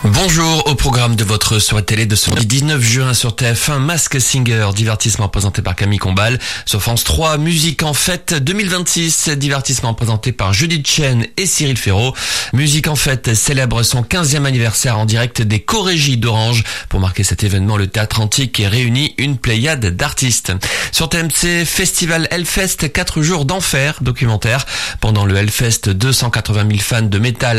Bonjour, au programme de votre soirée télé de ce 19 juin sur TF1, Masked Singer, divertissement présenté par Camille Combal. Sur France 3, Musique en fête 2026, divertissement présenté par Judith Chen et Cyril Ferraud. Musique en fête célèbre son 15e anniversaire en direct des Chorégies d'Orange. Pour marquer cet événement, le Théâtre Antique réunit une pléiade d'artistes. Sur TMC, Festival Hellfest, 4 jours d'enfer, documentaire. Pendant le Hellfest, 280 000 fans de métal